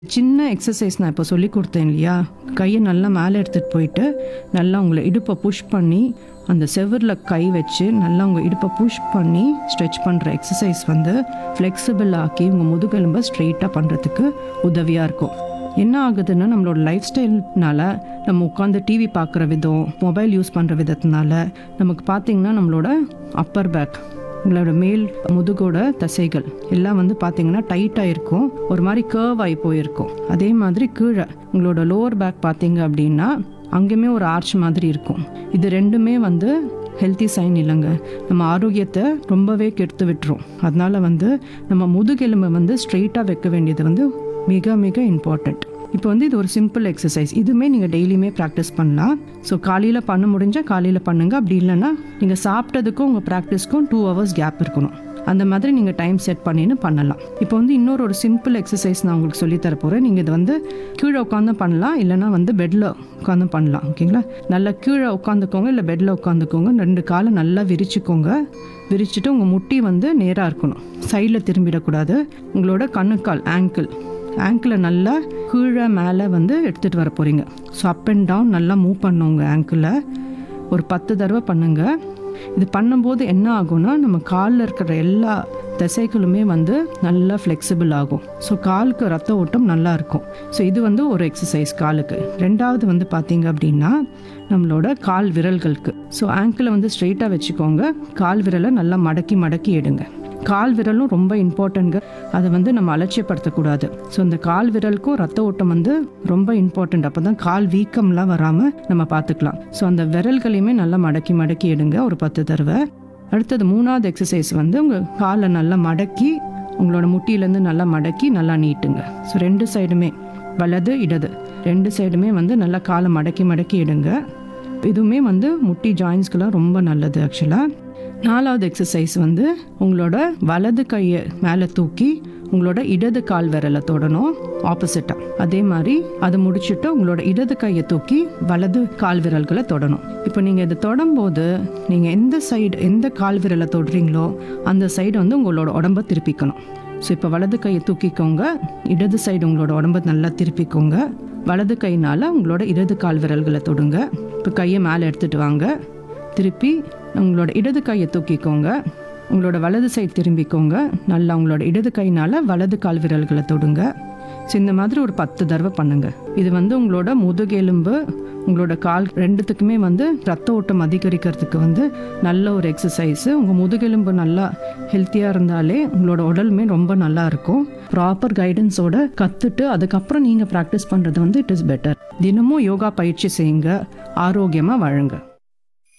சின்ன எக்ஸசைஸ் நான் இப்போ சொல்லி கொடுத்தேன் இல்லையா, கையை நல்லா மேலே எடுத்துகிட்டு போயிட்டு நல்லா உங்களை இடுப்பை புஷ் பண்ணி அந்த செவரில் கை வச்சு நல்லா உங்கள் இடுப்பை புஷ் பண்ணி ஸ்ட்ரெச் பண்ணுற எக்ஸசைஸ் வந்து ஃப்ளெக்சிபிள் ஆக்கி உங்கள் முதுகெலும்பை ஸ்ட்ரெயிட்டாக பண்ணுறதுக்கு உதவியாக இருக்கும். என்ன ஆகுதுன்னா, நம்மளோட லைஃப் ஸ்டைல்னால நம்ம உட்காந்து டிவி பார்க்குற விதம், மொபைல் யூஸ் பண்ணுற விதத்தினால நமக்கு பார்த்திங்கன்னா நம்மளோட அப்பர் பேக், உங்களோட மேல் முதுகோட தசைகள் எல்லாம் வந்து பார்த்திங்கன்னா டைட்டாக இருக்கும், ஒரு மாதிரி கர்வ் ஆகி போயிருக்கும். அதே மாதிரி கீழே உங்களோட லோவர் பேக் பார்த்திங்க அப்படின்னா அங்கேயுமே ஒரு ஆர்ச் மாதிரி இருக்கும். இது ரெண்டுமே வந்து ஹெல்த்தி சைன் இல்லைங்க, நம்ம ஆரோக்கியத்தை ரொம்பவே கெடுத்து விட்டுரும். அதனால் வந்து நம்ம முதுகெலும்பை வந்து ஸ்ட்ரெயிட்டாக வைக்க வேண்டியது வந்து மிக மிக இம்பார்ட்டண்ட். இப்போ வந்து இது ஒரு சிம்பிள் எக்ஸசைஸ், இதுவுமே நீங்கள் டெய்லியுமே ப்ராக்டிஸ் பண்ணலாம். ஸோ காலையில் பண்ண முடிஞ்சால் காலையில் பண்ணுங்கள், அப்படி இல்லைன்னா நீங்கள் சாப்பிட்டதுக்கும் உங்கள் ப்ராக்டிஸ்க்கும் 2 hours கேப் இருக்கணும். அந்த மாதிரி நீங்கள் டைம் செட் பண்ணின்னு பண்ணலாம். இப்போ வந்து இன்னொரு சிம்பிள் எக்ஸசைஸ் நான் உங்களுக்கு சொல்லித்தர போகிறேன். நீங்கள் இது வந்து கீழே உட்காந்து பண்ணலாம், இல்லைனா வந்து பெட்டில் உட்காந்து பண்ணலாம். ஓகேங்களா? நல்லா கீழே உட்காந்துக்கோங்க, இல்லை பெட்டில் உட்காந்துக்கோங்க. 2 காலை நல்லா விரிச்சுக்கோங்க. விரிச்சுட்டு உங்கள் முட்டி வந்து நேராக இருக்கணும், சைடில் திரும்பிடக்கூடாது. உங்களோட கணுக்கால் ஆங்கிளை நல்லா கீழே மேலே வந்து எடுத்துகிட்டு வர போகிறீங்க. ஸோ அப் அண்ட் டவுன் நல்லா மூவ் பண்ணுங்க. ஆங்கிளை ஒரு 10 தடவை பண்ணுங்கள். இது பண்ணும்போது என்ன ஆகும்னா, நம்ம காலில் இருக்கிற எல்லா தசைகளுமே வந்து நல்லா ஃப்ளெக்சிபிள் ஆகும். ஸோ காலுக்கு ரத்த ஓட்டம் நல்லா இருக்கும். ஸோ இது வந்து ஒரு எக்ஸசைஸ் காலுக்கு. 2வது வந்து பார்த்தீங்க அப்படின்னா நம்மளோட கால் விரல்களுக்கு. ஸோ ஆங்கிளை வந்து ஸ்ட்ரெயிட்டாக வச்சுக்கோங்க, கால் விரலை நல்லா மடக்கி எடுங்க. கால் விரலும் ரொம்ப இம்பார்ட்டன்ட்ங்க, அதை வந்து நம்ம அலட்சியப்படுத்தக்கூடாது. ஸோ இந்த கால் விரலுக்கும் ரத்த ஓட்டம் வந்து ரொம்ப இம்பார்ட்டண்ட். அப்போ தான் கால் வீக்கம்லாம் வராமல் நம்ம பார்த்துக்கலாம். ஸோ அந்த விரல்களையுமே நல்லா மடக்கி எடுங்க ஒரு 10 தடவை. அடுத்தது 3வது எக்ஸசைஸ் வந்து உங்கள் காலை நல்லா மடக்கி உங்களோட முட்டியிலேருந்து நல்லா மடக்கி நல்லா நீட்டுங்க. ஸோ 2 சைடுமே, வலது இடது 2 சைடுமே வந்து நல்லா காலை மடக்கி எடுங்க. இதுவுமே வந்து முட்டி ஜாயின்ஸ்க்கெலாம் ரொம்ப நல்லது ஆக்சுவலாக. 4வது எக்ஸசைஸ் வந்து உங்களோட வலது கையை மேலே தூக்கி உங்களோட இடது கால் விரலை தொடணும் ஆப்போசிட்டாக. அதே மாதிரி அதை முடிச்சுட்டு உங்களோட இடது கையை தூக்கி வலது கால் விரல்களை தொடணும். இப்போ நீங்கள் இதை தொடும்போது நீங்கள் எந்த கால் விரலை தொடுறீங்களோ அந்த சைடு வந்து உங்களோட உடம்பை திருப்பிக்கணும். ஸோ இப்போ வலது கையை தூக்கிக்கோங்க, இடது சைடு உங்களோட உடம்பை நல்லா திருப்பிக்கோங்க. வலது கையினால் உங்களோட இடது கால் விரல்களை தொடுங்க. இப்போ கையை மேலே எடுத்துகிட்டு வாங்க, திருப்பி உங்களோட இடது கையை தூக்கிக்கோங்க, உங்களோட வலது சைடு திரும்பிக்கோங்க. நல்லா உங்களோட இடது கையினால் வலது கால் விரல்களை தொடுங்க. ஸோ இந்த மாதிரி ஒரு 10 தடவை பண்ணுங்கள். இது வந்து உங்களோட முதுகெலும்பு, உங்களோட கால் 2த்துக்குமே வந்து ரத்த ஓட்டம் அதிகரிக்கிறதுக்கு வந்து நல்ல ஒரு எக்ஸசைஸு. உங்கள் முதுகெலும்பு நல்லா ஹெல்த்தியாக இருந்தாலே உங்களோட உடலுமே ரொம்ப நல்லா இருக்கும். ப்ராப்பர் கைடன்ஸோட கற்றுட்டு அதுக்கப்புறம் நீங்கள் ப்ராக்டிஸ் பண்ணுறது வந்து இட் இஸ் பெட்டர். தினமும் யோகா பயிற்சி செய்யுங்க, ஆரோக்கியமாக வாழுங்க.